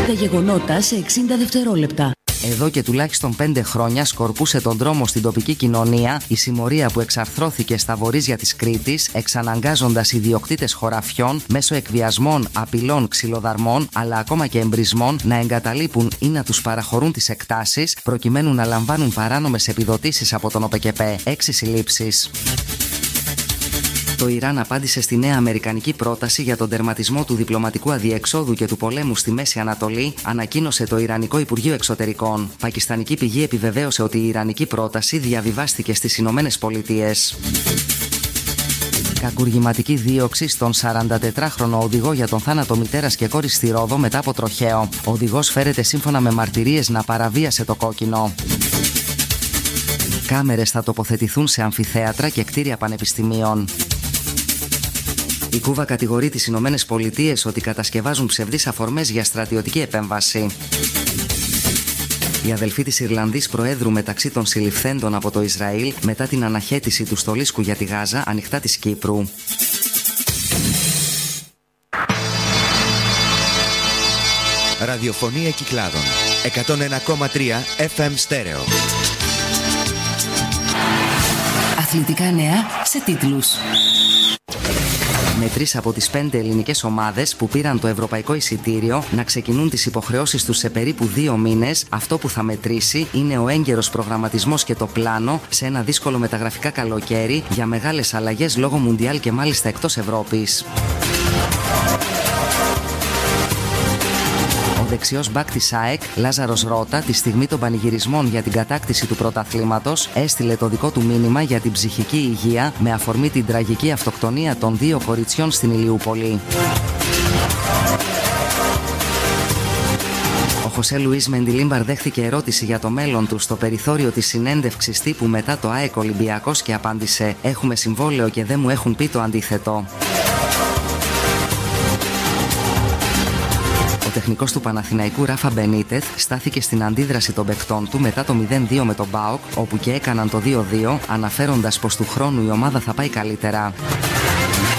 Τα γεγονότα σε 60 δευτερόλεπτα. Εδώ και τουλάχιστον 5 χρόνια σκορπούσε τον δρόμο στην τοπική κοινωνία η συμμορία που εξαρθρώθηκε στα βορίζια της Κρήτης, εξαναγκάζοντας ιδιοκτήτες χωραφιών μέσω εκβιασμών, απειλών, ξυλοδαρμών αλλά ακόμα και εμπρισμών να εγκαταλείπουν ή να τους παραχωρούν τις εκτάσεις προκειμένου να λαμβάνουν παράνομες επιδοτήσεις από τον ΟΠΕΚΕΠΕ. 6 συλλήψεις. Το Ιράν απάντησε στη νέα αμερικανική πρόταση για τον τερματισμό του διπλωματικού αδιεξόδου και του πολέμου στη Μέση Ανατολή, ανακοίνωσε το Ιρανικό Υπουργείο Εξωτερικών. Πακιστανική πηγή επιβεβαίωσε ότι η Ιρανική πρόταση διαβιβάστηκε στις Ηνωμένες Πολιτείες. Κακουργηματική δίωξη στον 44χρονο οδηγό για τον θάνατο μητέρας και κόρης στη Ρόδο μετά από τροχαίο. Ο οδηγός φέρεται σύμφωνα με μαρτυρίες να παραβίασε το κόκκινο. Κάμερες θα τοποθετηθούν σε αμφιθέατρα και κτίρια πανεπιστημίων. Η Κούβα κατηγορεί τις Ηνωμένες Πολιτείες ότι κατασκευάζουν ψευδείς αφορμές για στρατιωτική επέμβαση. Η αδελφή της Ιρλανδής Προέδρου μεταξύ των συλληφθέντων από το Ισραήλ μετά την αναχέτηση του στολίσκου για τη Γάζα ανοιχτά της Κύπρου. Ραδιοφωνία Κυκλάδων 101,3 FM στέρεο. Αθλητικά νέα σε τίτλους. Με 3 από τις 5 ελληνικές ομάδες που πήραν το ευρωπαϊκό εισιτήριο να ξεκινούν τις υποχρεώσεις τους σε περίπου 2 μήνες, αυτό που θα μετρήσει είναι ο έγκαιρος προγραμματισμός και το πλάνο σε ένα δύσκολο μεταγραφικά καλοκαίρι για μεγάλες αλλαγές λόγω Μουντιάλ και μάλιστα εκτός Ευρώπης. Ο δεξιός μπακ της ΑΕΚ, Λάζαρος Ρώτα, τη στιγμή των πανηγυρισμών για την κατάκτηση του πρωταθλήματος, έστειλε το δικό του μήνυμα για την ψυχική υγεία με αφορμή την τραγική αυτοκτονία των 2 κοριτσιών στην Ηλιούπολη. Ο Χωσέ Λουίς Μεντιλίμπαρ δέχθηκε ερώτηση για το μέλλον του στο περιθώριο της συνέντευξης τύπου μετά το ΑΕΚ Ολυμπιακός και απάντησε: «Έχουμε συμβόλαιο και δεν μου έχουν πει το αντίθετο». Ο τεχνικός του Παναθηναϊκού Ράφα Μπενίτεθ στάθηκε στην αντίδραση των παικτών του μετά το 0-2 με τον ΠΑΟΚ, όπου και έκαναν το 2-2, αναφέροντας πως του χρόνου η ομάδα θα πάει καλύτερα.